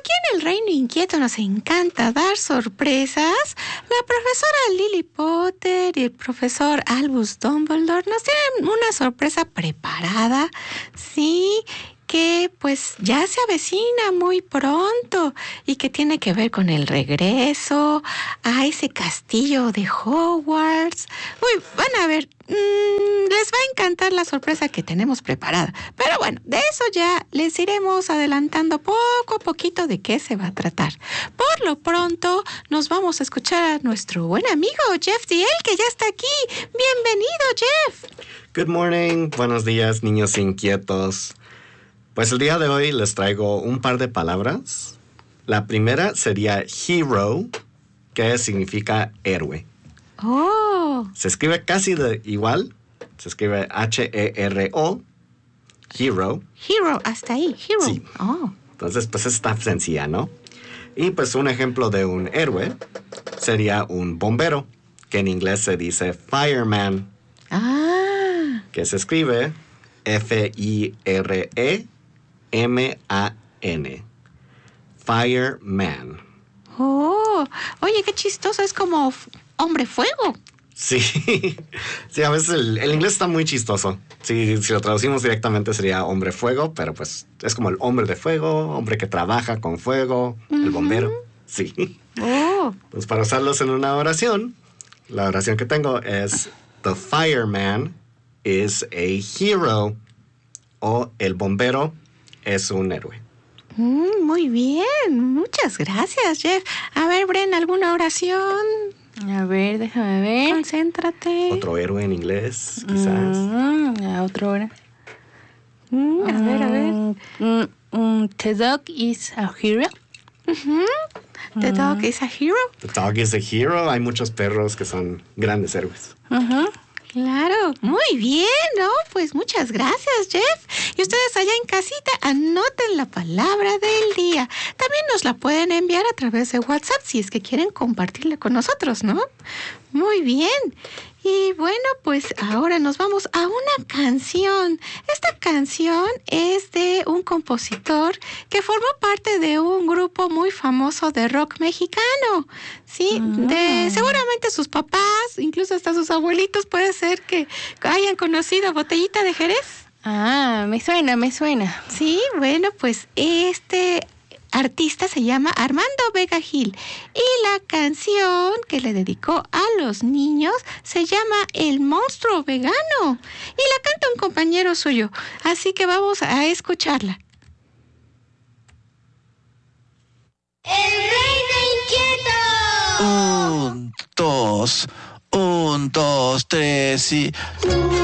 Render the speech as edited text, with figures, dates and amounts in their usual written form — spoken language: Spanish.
aquí en el Reino Inquieto nos encanta dar sorpresas. La profesora Lily Potter y el profesor Albus Dumbledore nos tienen una sorpresa preparada, sí, que pues ya se avecina muy pronto y que tiene que ver con el regreso a ese castillo de Hogwarts. Uy, van a ver, les va a encantar la sorpresa que tenemos preparada. Pero bueno, de eso ya les iremos adelantando poco a poquito de qué se va a tratar. Por lo pronto, nos vamos a escuchar a nuestro buen amigo Jeff Diel, que ya está aquí. Bienvenido, Jeff. Good morning, buenos días, niños inquietos. Pues el día de hoy les traigo un par de palabras. La primera sería hero, que significa héroe. Oh. Se escribe casi igual. Se escribe H-E-R-O, hero. Hero, hasta ahí, hero. Sí. Oh. Entonces, pues está sencilla, ¿no? Y pues un ejemplo de un héroe sería un bombero, que en inglés se dice fireman. Ah. Que se escribe F-I-R-E M-A-N. Fireman. Oh, oye, qué chistoso, es como hombre fuego. Sí, sí, a veces el inglés está muy chistoso. Sí, si lo traducimos directamente sería hombre fuego, pero pues es como el hombre de fuego, hombre que trabaja con fuego, el bombero. Sí. Oh. Pues para usarlos en una oración, la oración que tengo es The fireman is a hero. O el bombero es un héroe. Muy bien, muchas gracias, Jeff. A ver, Bren, ¿alguna oración? A ver, déjame ver. Concéntrate. Otro héroe en inglés, quizás. Otra hora. A ver. The dog is a hero. The dog is a hero. The dog is a hero. Hay muchos perros que son grandes héroes. Claro, muy bien, ¿no? Pues muchas gracias, Jeff. Y ustedes allá en casita, anoten la palabra del día. También nos la pueden enviar a través de WhatsApp si es que quieren compartirla con nosotros, ¿no? Muy bien. Y bueno, pues ahora nos vamos a una canción. Esta canción es de un compositor que formó parte de un grupo muy famoso de rock mexicano. Sí, seguramente sus papás, incluso hasta sus abuelitos, puede ser que hayan conocido Botellita de Jerez. Me suena. Sí, bueno, pues este artista se llama Armando Vega Gil y la canción que le dedicó a los niños se llama El monstruo vegano y la canta un compañero suyo, así que vamos a escucharla. ¡El Reino Inquieto! 1, 2, 3 y...